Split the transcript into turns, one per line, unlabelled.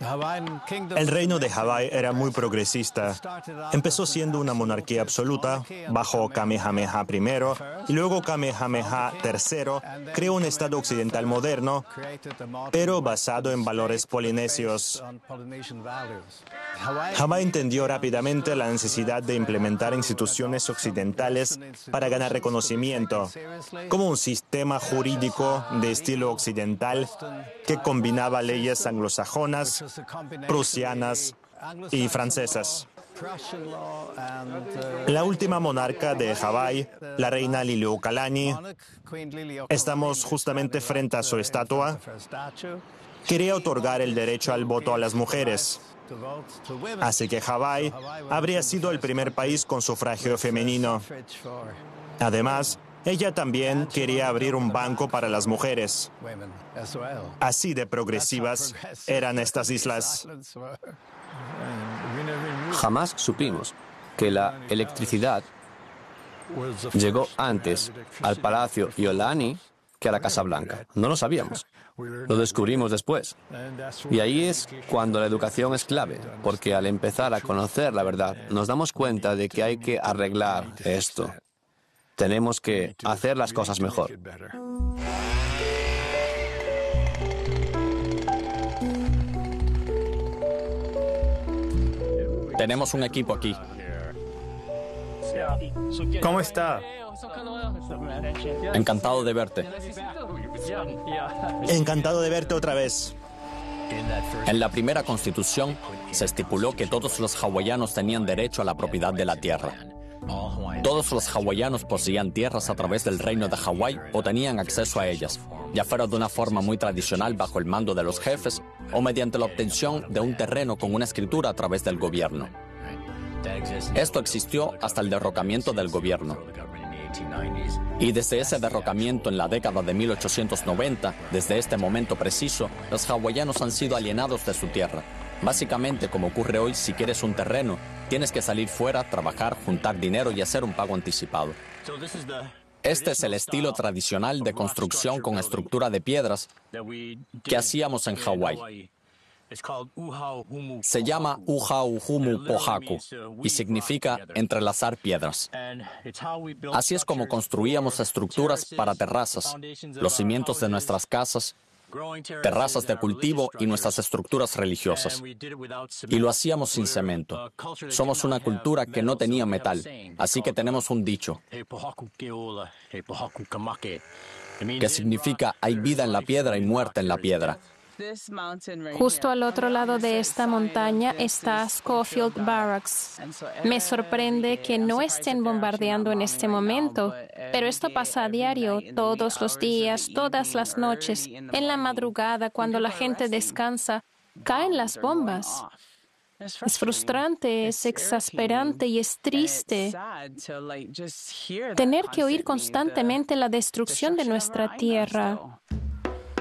El reino de Hawái era muy progresista. Empezó siendo una monarquía absoluta bajo Kamehameha I y luego Kamehameha III creó un estado occidental moderno, pero basado en valores polinesios. Hawái entendió rápidamente la necesidad de implementar instituciones occidentales para ganar reconocimiento, como un sistema jurídico de estilo occidental que combinaba leyes anglosajonas, prusianas y francesas. La última monarca de Hawái, la reina Liliuokalani, estamos justamente frente a su estatua, quería otorgar el derecho al voto a las mujeres. Así que Hawái habría sido el primer país con sufragio femenino. Además, ella también quería abrir un banco para las mujeres. Así de progresivas eran estas islas.
Jamás supimos que la electricidad llegó antes al Palacio Iolani que a la Casa Blanca. No lo sabíamos. Lo descubrimos después. Y ahí es cuando la educación es clave, porque al empezar a conocer la verdad, nos damos cuenta de que hay que arreglar esto. Tenemos que hacer las cosas mejor.
Tenemos un equipo aquí.
¿Cómo está?
Encantado de verte.
Encantado de verte otra vez.
En la primera constitución se estipuló que todos los hawaianos tenían derecho a la propiedad de la tierra. Todos los hawaianos poseían tierras a través del reino de Hawái o tenían acceso a ellas, ya fuera de una forma muy tradicional bajo el mando de los jefes o mediante la obtención de un terreno con una escritura a través del gobierno. Esto existió hasta el derrocamiento del gobierno. Y desde ese derrocamiento en la década de 1890, desde este momento preciso, los hawaianos han sido alienados de su tierra. Básicamente, como ocurre hoy, si quieres un terreno, tienes que salir fuera, trabajar, juntar dinero y hacer un pago anticipado. Este es el estilo tradicional de construcción con estructura de piedras que hacíamos en Hawái. Se llama Uhauhumu Pohaku y significa entrelazar piedras. Así es como construíamos estructuras para terrazas, los cimientos de nuestras casas, terrazas de cultivo y nuestras estructuras religiosas. Y lo hacíamos sin cemento. Somos una cultura que no tenía metal, así que tenemos un dicho que significa hay vida en la piedra y muerte en la piedra.
Justo al otro lado de esta montaña está Schofield Barracks. Me sorprende que no estén bombardeando en este momento, pero esto pasa a diario, todos los días, todas las noches. En la madrugada, cuando la gente descansa, caen las bombas. Es frustrante, es exasperante y es triste tener que oír constantemente la destrucción de nuestra tierra.